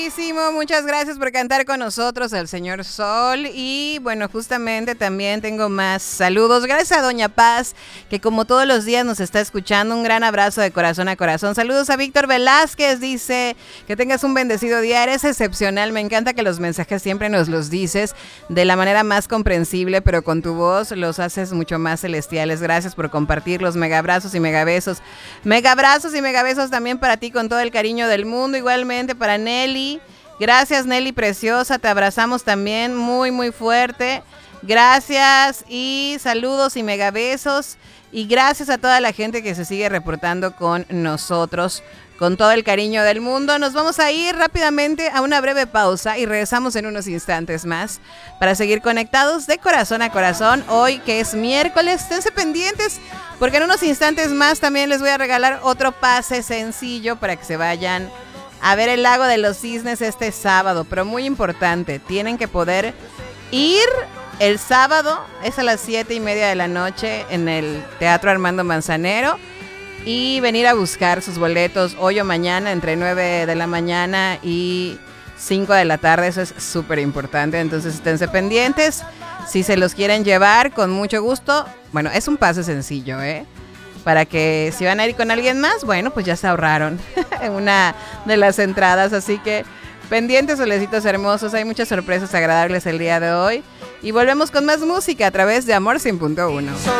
Muchas gracias por cantar con nosotros al señor Sol. Y bueno, justamente también tengo más saludos. Gracias a Doña Paz, que como todos los días nos está escuchando. Un gran abrazo de corazón a corazón. Saludos a Víctor Velázquez, dice que tengas un bendecido día. Eres excepcional. Me encanta que los mensajes siempre nos los dices de la manera más comprensible, pero con tu voz los haces mucho más celestiales. Gracias por compartirlos. Mega abrazos y mega besos. Mega abrazos y mega besos también para ti con todo el cariño del mundo. Igualmente para Nelly. Gracias, Nelly preciosa, te abrazamos también muy, muy fuerte. Gracias y saludos y mega besos. Y gracias a toda la gente que se sigue reportando con nosotros, con todo el cariño del mundo. Nos vamos a ir rápidamente a una breve pausa y regresamos en unos instantes más para seguir conectados de corazón a corazón. Hoy que es miércoles, esténse pendientes porque en unos instantes más también les voy a regalar otro pase sencillo para que se vayan a ver el Lago de los Cisnes este sábado, pero muy importante, tienen que poder ir el sábado, es a las 7:30 de la noche en el Teatro Armando Manzanero y venir a buscar sus boletos hoy o mañana entre 9 de la mañana y 5 de la tarde, eso es súper importante, entonces esténse pendientes, si se los quieren llevar con mucho gusto, bueno, es un pase sencillo, para que si van a ir con alguien más, bueno, pues ya se ahorraron en una de las entradas. Así que pendientes, solecitos hermosos. Hay muchas sorpresas agradables el día de hoy. Y volvemos con más música a través de Amor 100.1.